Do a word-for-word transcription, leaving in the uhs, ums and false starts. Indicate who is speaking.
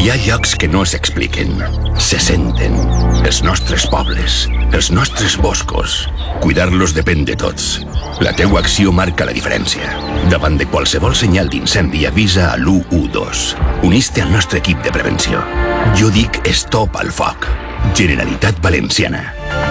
Speaker 1: Hi ha llocs que no s'expliquen, se senten. Els nostres pobles, els nostres boscos. Cuidar-los depèn de tots. La teua acció marca la diferència. Davant de qualsevol senyal d'incendi avisa a l'u u dos. Unís-te al nostre equip de prevenció. Jo dic stop al foc. Generalitat Valenciana.